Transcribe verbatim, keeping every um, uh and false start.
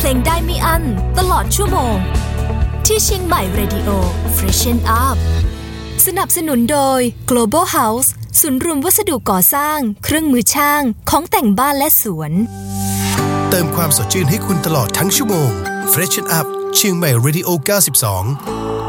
ลงได้ไม่อั้นตลอดชั่วโมงที่เชียงใหม่ Radio Freshen Up สนับสนุนโดย Global House ศูนย์รวมวัสดุก่อสร้างเครื่องมือช่างของแต่งบ้านและสวนเติมความสดชื่นให้คุณตลอดทั้งชั่วโมง Freshen Up เชียงใหม่ Radio เก้าสิบสอง